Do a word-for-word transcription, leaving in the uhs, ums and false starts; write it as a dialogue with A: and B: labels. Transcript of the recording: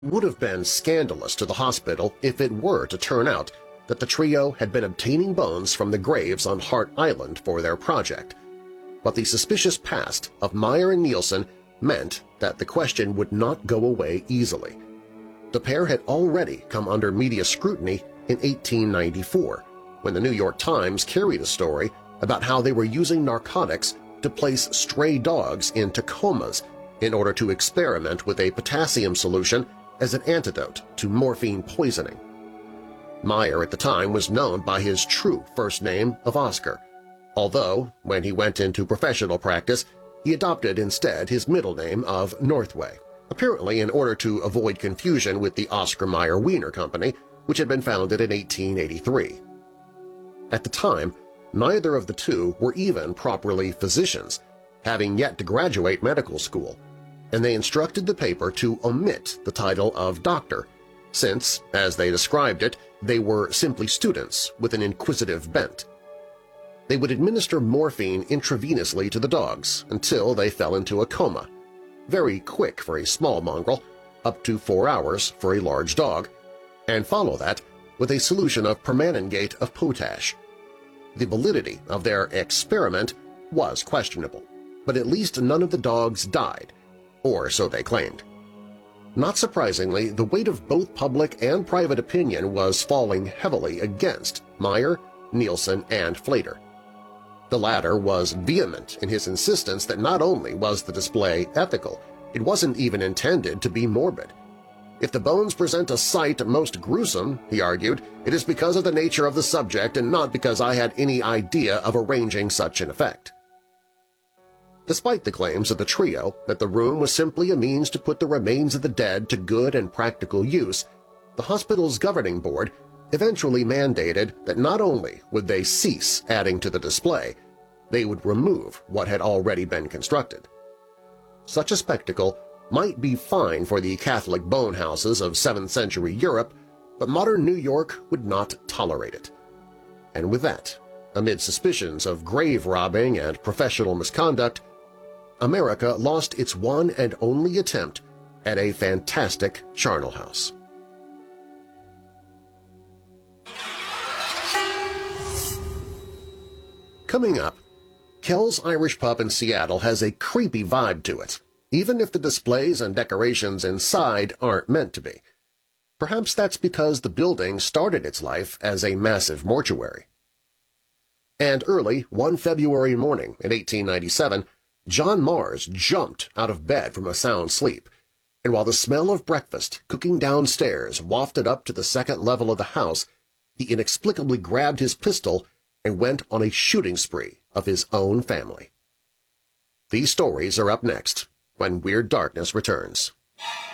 A: would have been scandalous to the hospital if it were to turn out that the trio had been obtaining bones from the graves on Hart Island for their project. But the suspicious past of Meyer and Nielsen meant that the question would not go away easily. The pair had already come under media scrutiny in eighteen ninety-four, when the New York Times carried a story about how they were using narcotics to place stray dogs into comas in order to experiment with a potassium solution as an antidote to morphine poisoning. Meyer at the time was known by his true first name of Oscar, although when he went into professional practice he adopted instead his middle name of Northway, apparently in order to avoid confusion with the Oscar Mayer Wiener Company, which had been founded in eighteen eighty-three. At the time, neither of the two were even properly physicians, having yet to graduate medical school, and they instructed the paper to omit the title of doctor, since, as they described it, they were simply students with an inquisitive bent. They would administer morphine intravenously to the dogs until they fell into a coma, very quick for a small mongrel, up to four hours for a large dog, and follow that with a solution of permanganate of potash. The validity of their experiment was questionable, but at least none of the dogs died, or so they claimed. Not surprisingly, the weight of both public and private opinion was falling heavily against Meyer, Nielsen, and Flater. The latter was vehement in his insistence that not only was the display ethical, it wasn't even intended to be morbid. If the bones present a sight most gruesome, he argued, it is because of the nature of the subject and not because I had any idea of arranging such an effect. Despite the claims of the trio that the room was simply a means to put the remains of the dead to good and practical use, the hospital's governing board eventually mandated that not only would they cease adding to the display, they would remove what had already been constructed. Such a spectacle might be fine for the Catholic bone houses of seventh century Europe, but modern New York would not tolerate it. And with that, amid suspicions of grave robbing and professional misconduct, America lost its one and only attempt at a fantastic charnel house. Coming up, Kel's Irish Pub in Seattle has a creepy vibe to it, even if the displays and decorations inside aren't meant to be. Perhaps that's because the building started its life as a massive mortuary. And early, one February morning in eighteen ninety-seven, John Mars jumped out of bed from a sound sleep, and while the smell of breakfast cooking downstairs wafted up to the second level of the house, he inexplicably grabbed his pistol and went on a shooting spree of his own family. These stories are up next when Weird Darkness returns.